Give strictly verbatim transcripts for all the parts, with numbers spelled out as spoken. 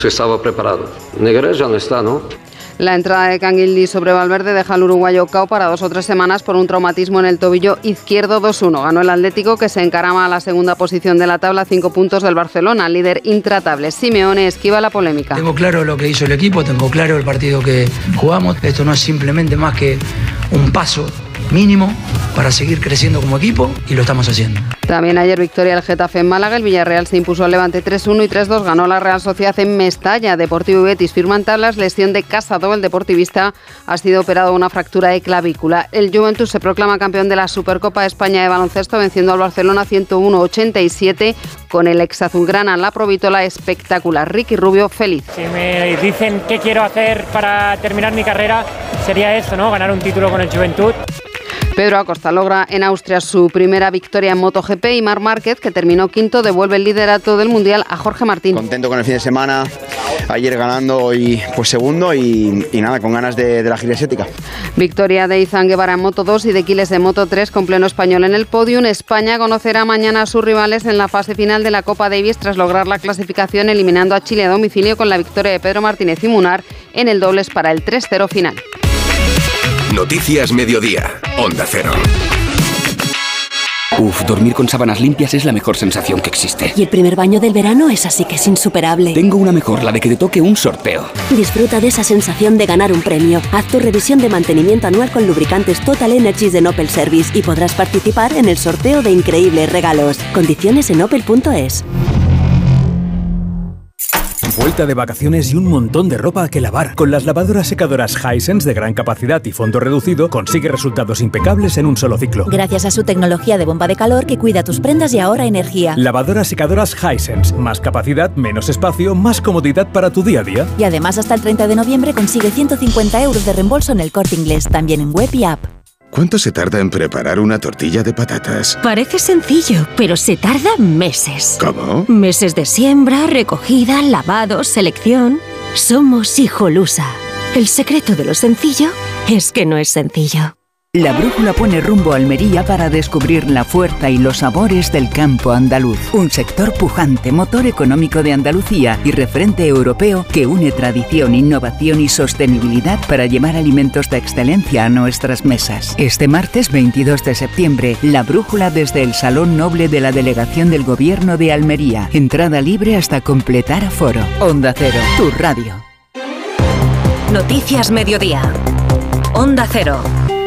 Estaba preparado. Negreira ya no está, ¿no? La entrada de Canguilí sobre Valverde deja al uruguayo cao para dos o tres semanas por un traumatismo en el tobillo izquierdo. Dos uno. Ganó el Atlético, que se encarama a la segunda posición de la tabla, cinco puntos del Barcelona, líder intratable. Simeone esquiva la polémica. Tengo claro lo que hizo el equipo, tengo claro el partido que jugamos. Esto no es simplemente más que un paso mínimo para seguir creciendo como equipo y lo estamos haciendo. También ayer victoria del Getafe en Málaga, el Villarreal se impuso al Levante tres uno y tres dos, ganó la Real Sociedad en Mestalla. Deportivo y Betis firman tablas, lesión de Casado, el deportivista ha sido operado de una fractura de clavícula. El Juventus se proclama campeón de la Supercopa de España de baloncesto, venciendo al Barcelona ciento uno a ochenta y siete con el ex azulgrana la Provítola espectacular. Ricky Rubio feliz. Si me dicen qué quiero hacer para terminar mi carrera, sería esto, ¿no? Ganar un título con el Juventud. Pedro Acosta logra en Austria su primera victoria en MotoGP y Marc Márquez, que terminó quinto, devuelve el liderato del Mundial a Jorge Martín. Contento con el fin de semana, ayer ganando, hoy pues segundo y, y nada, con ganas de, de la gira asiática. Victoria de Izan Guevara en Moto dos y de Quiles en Moto tres con pleno español en el podium. España conocerá mañana a sus rivales en la fase final de la Copa Davis tras lograr la clasificación eliminando a Chile a domicilio con la victoria de Pedro Martínez y Munar en el dobles para el tres cero final. Noticias Mediodía, Onda Cero. Uf, dormir con sábanas limpias es la mejor sensación que existe. Y el primer baño del verano es así que es insuperable. Tengo una mejor, la de que te toque un sorteo. Disfruta de esa sensación de ganar un premio. Haz tu revisión de mantenimiento anual con lubricantes Total Energies de Opel Service y podrás participar en el sorteo de increíbles regalos. Condiciones en opel punto es. Vuelta de vacaciones y un montón de ropa que lavar. Con las lavadoras secadoras Hisense de gran capacidad y fondo reducido, consigue resultados impecables en un solo ciclo. Gracias a su tecnología de bomba de calor que cuida tus prendas y ahorra energía. Lavadoras secadoras Hisense. Más capacidad, menos espacio, más comodidad para tu día a día. Y además hasta el treinta de noviembre consigue ciento cincuenta euros de reembolso en el Corte Inglés, también en web y app. ¿Cuánto se tarda en preparar una tortilla de patatas? Parece sencillo, pero se tarda meses. ¿Cómo? Meses de siembra, recogida, lavado, selección. Somos Hijolusa. El secreto de lo sencillo es que no es sencillo. La brújula pone rumbo a Almería para descubrir la fuerza y los sabores del campo andaluz. Un sector pujante, motor económico de Andalucía y referente europeo que une tradición, innovación y sostenibilidad para llevar alimentos de excelencia a nuestras mesas. Este martes veintidós de septiembre, la brújula desde el Salón Noble de la Delegación del Gobierno de Almería. Entrada libre hasta completar aforo. Onda Cero, tu radio. Noticias Mediodía. Onda Cero.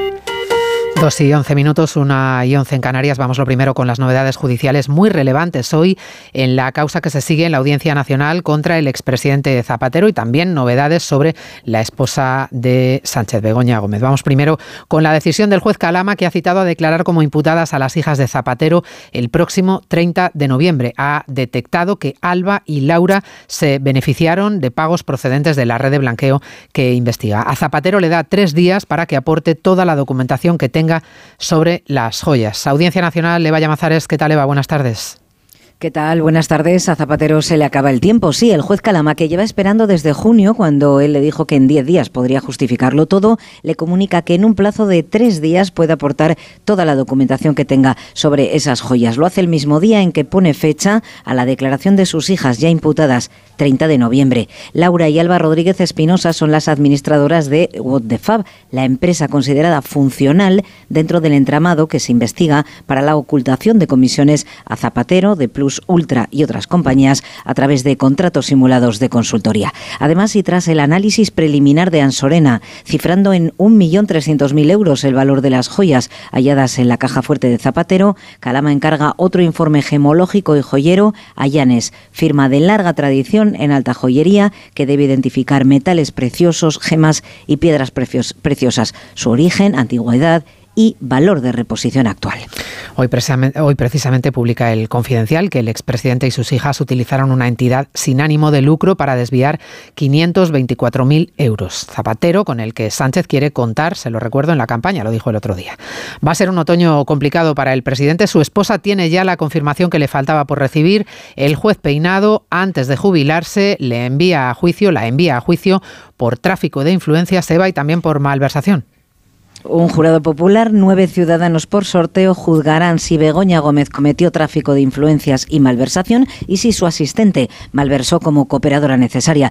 Dos y once minutos, una y once en Canarias. Vamos lo primero con las novedades judiciales muy relevantes hoy en la causa que se sigue en la Audiencia Nacional contra el expresidente Zapatero y también novedades sobre la esposa de Sánchez, Begoña Gómez. Vamos primero con la decisión del juez Calama, que ha citado a declarar como imputadas a las hijas de Zapatero el próximo treinta de noviembre. Ha detectado que Alba y Laura se beneficiaron de pagos procedentes de la red de blanqueo que investiga. A Zapatero le da tres días para que aporte toda la documentación que tenga sobre las joyas. Audiencia Nacional, Eva Llamazares, ¿qué tal, Eva? Buenas tardes. ¿Qué tal? Buenas tardes. A Zapatero se le acaba el tiempo. Sí, el juez Calama, que lleva esperando desde junio, cuando él le dijo que en diez días podría justificarlo todo, le comunica que en un plazo de tres días puede aportar toda la documentación que tenga sobre esas joyas. Lo hace el mismo día en que pone fecha a la declaración de sus hijas ya imputadas, treinta de noviembre. Laura y Alba Rodríguez Espinosa son las administradoras de What the Fab, la empresa considerada funcional dentro del entramado que se investiga para la ocultación de comisiones a Zapatero, de Plus Ultra y otras compañías a través de contratos simulados de consultoría. Además, y tras el análisis preliminar de Ansorena, cifrando en un millón trescientos mil euros el valor de las joyas halladas en la caja fuerte de Zapatero, Calama encarga otro informe gemológico y joyero a Llanes, firma de larga tradición en alta joyería que debe identificar metales preciosos, gemas y piedras preciosas, su origen, antigüedad y valor de reposición actual. Hoy precisamente, hoy precisamente publica El Confidencial que el expresidente y sus hijas utilizaron una entidad sin ánimo de lucro para desviar quinientos veinticuatro mil euros. Zapatero, con el que Sánchez quiere contar, se lo recuerdo, en la campaña, lo dijo el otro día. Va a ser un otoño complicado para el presidente. Su esposa tiene ya la confirmación que le faltaba por recibir. El juez Peinado, antes de jubilarse, le envía a juicio, la envía a juicio por tráfico de influencias, Eva, y también por malversación. Un jurado popular, nueve ciudadanos por sorteo, juzgarán si Begoña Gómez cometió tráfico de influencias y malversación y si su asistente malversó como cooperadora necesaria.